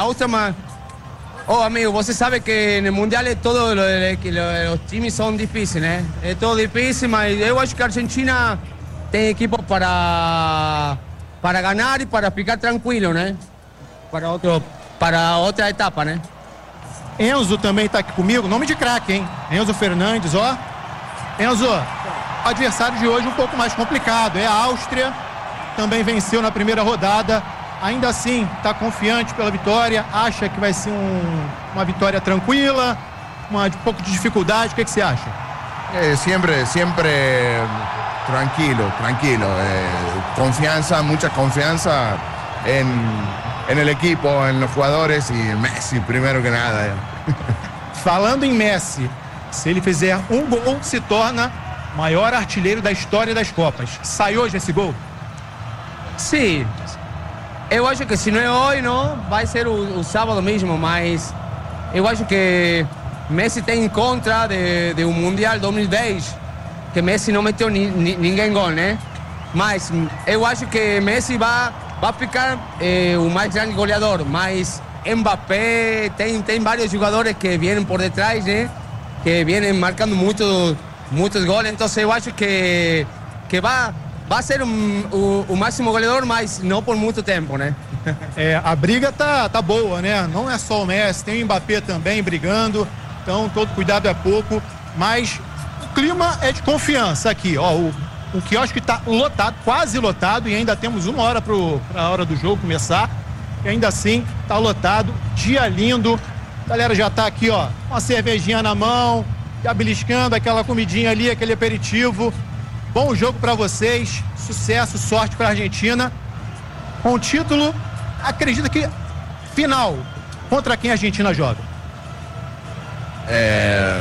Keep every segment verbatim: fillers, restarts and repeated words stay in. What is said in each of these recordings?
Áustria, mas... Oh, amigo, você sabe que no Mundial é todo, lo, lo, os times são difíceis, né? É todo difícil, mas eu acho que a Argentina tem equipo para, para ganhar e para ficar tranquilo, né? Para, outro, para outra etapa, né? Enzo também está aqui comigo, nome de craque, hein? Enzo Fernandes, ó. Enzo, adversário de hoje um pouco mais complicado, é a Áustria, também venceu na primeira rodada. Ainda assim, está confiante pela vitória, acha que vai ser um, uma vitória tranquila, uma, um pouco de dificuldade, o que, que você acha? Eh, sempre, sempre tranquilo, tranquilo. Eh, confianza, mucha confianza en, en el equipo, en los jugadores y Messi, primero que nada. Falando em Messi, se ele fizer um gol, se torna maior artilheiro da história das Copas. Sai hoje esse gol? Sim. Eu acho que se não é hoje, não, vai ser o, o sábado mesmo, mas eu acho que Messi tem em contra de, de um Mundial dois mil e dez, que Messi não meteu ni, ni, ninguém gol, né? Mas eu acho que Messi vai, vai ficar eh, o mais grande goleador, mas Mbappé, tem, tem vários jogadores que vêm por detrás, né? Que vêm marcando muito, muitos gols, então eu acho que, que vai... Vai ser um, o, o máximo goleador, mas não por muito tempo, né? É, a briga tá, tá boa, né? Não é só o Messi, tem o Mbappé também brigando, então todo cuidado é pouco, mas o clima é de confiança aqui, ó, o, o quiosque tá lotado, quase lotado, e ainda temos uma hora para a hora do jogo começar, e ainda assim tá lotado, dia lindo, a galera já tá aqui, ó, uma cervejinha na mão, já beliscando aquela comidinha ali, aquele aperitivo. Bom jogo para vocês, sucesso, sorte para a Argentina. Com o título, acredita que final, contra quem a Argentina joga? É...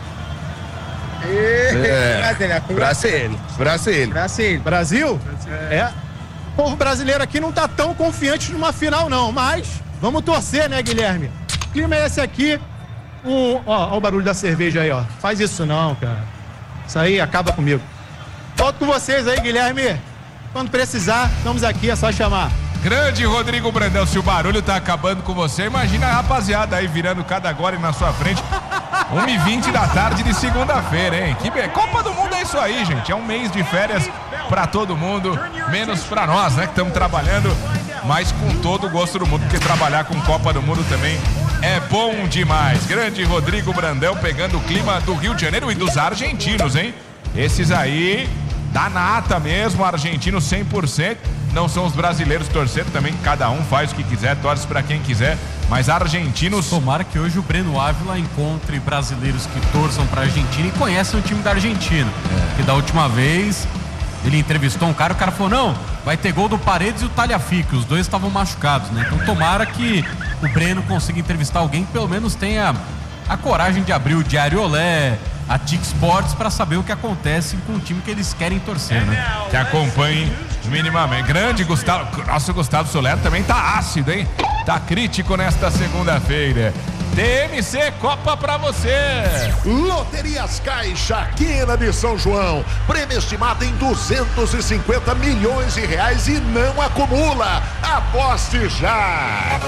É... Brasil, Brasil. Brasil. Brasil? É. O povo brasileiro aqui não tá tão confiante numa final não, mas vamos torcer, né, Guilherme? O clima é esse aqui. Um... Ó, ó o barulho da cerveja aí, ó. Faz isso não, cara. Isso aí acaba comigo. Volto com vocês aí, Guilherme. Quando precisar, estamos aqui, é só chamar. Grande Rodrigo Brandão, se o barulho tá acabando com você, imagina a rapaziada aí virando cada gole na sua frente. uma e vinte da tarde de segunda-feira, hein? Que be... Copa do Mundo é isso aí, gente. É um mês de férias pra todo mundo, menos pra nós, né, que estamos trabalhando, mas com todo o gosto do mundo, porque trabalhar com Copa do Mundo também é bom demais. Grande Rodrigo Brandão pegando o clima do Rio de Janeiro e dos argentinos, hein? Esses aí... da nata mesmo, argentino cem por cento, não são os brasileiros torcendo também, cada um faz o que quiser, torce pra quem quiser, mas argentinos... Tomara que hoje o Breno Ávila encontre brasileiros que torçam pra Argentina e conheçam o time da Argentina, é. Que da última vez ele entrevistou um cara, o cara falou, não, vai ter gol do Paredes e o Talhafico, os dois estavam machucados, né? Então tomara que o Breno consiga entrevistar alguém que pelo menos tenha a coragem de abrir o Diário Olé, a T I C Sports, para saber o que acontece com o time que eles querem torcer, né? Que acompanhem minimamente. Grande Gustavo, nosso Gustavo Soler também tá ácido, hein? Tá crítico nesta segunda-feira. T M C Copa pra você. Loterias Caixa, Quina de São João. Prêmio estimado em duzentos e cinquenta milhões de reais e não acumula. Aposte já.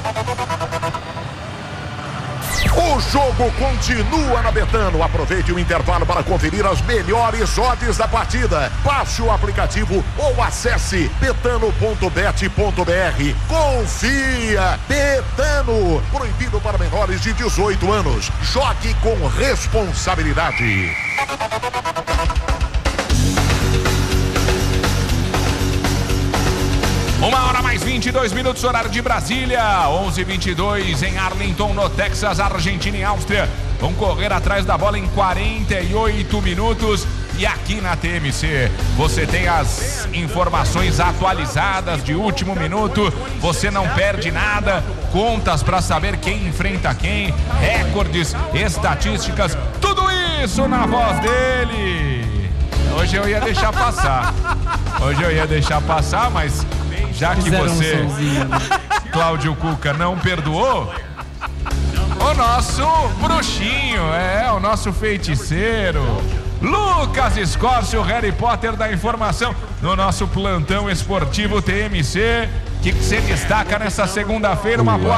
O jogo continua na Betano. Aproveite o intervalo para conferir as melhores odds da partida. Baixe o aplicativo ou acesse betano ponto bet ponto br. Confia! Betano. Proibido para menores de dezoito anos. Jogue com responsabilidade. Uma hora mais vinte e dois minutos, horário de Brasília, onze e vinte e dois em Arlington, no Texas, Argentina e Áustria. Vão correr atrás da bola em quarenta e oito minutos. E aqui na T M C você tem as informações atualizadas de último minuto. Você não perde nada. Contas para saber quem enfrenta quem, recordes, estatísticas, tudo isso na voz dele. Hoje eu ia deixar passar. Hoje eu ia deixar passar, mas já que você, Cláudio Cuca, não perdoou, o nosso bruxinho, é, o nosso feiticeiro, Lucas Scorsi, o Harry Potter da informação, no nosso plantão esportivo T M C. O que você destaca nessa segunda-feira? Uma boa